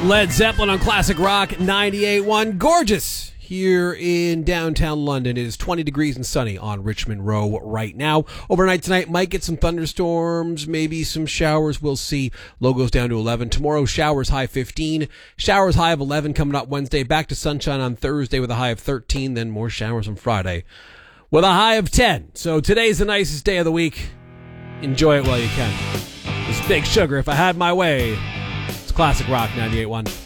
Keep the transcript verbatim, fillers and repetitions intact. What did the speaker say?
Led Zeppelin on Classic Rock ninety-eight point one. Gorgeous here in downtown London. It is twenty degrees and sunny on Richmond Row right now. Overnight tonight, might get some thunderstorms, maybe some showers. We'll see. Low goes down to eleven. Tomorrow, showers high fifteen. Showers high of eleven coming up Wednesday. Back to sunshine on Thursday with a high of thirteen. Then more showers on Friday with a high of ten. So today's the nicest day of the week. Enjoy it while you can. This is Big Sugar, If I Had My Way. Classic Rock ninety-eight point one.